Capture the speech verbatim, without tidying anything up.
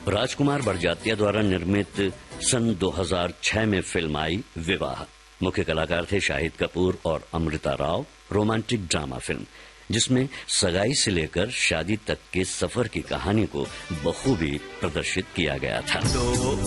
राजकुमार बड़जात्या द्वारा निर्मित सन दो हज़ार छह में फिल्म आई विवाह। मुख्य कलाकार थे शाहिद कपूर और Amrita Rao. Romantic drama film जिसमें सगाई से लेकर शादी तक के सफर की कहानी को बखूबी प्रदर्शित किया गया था।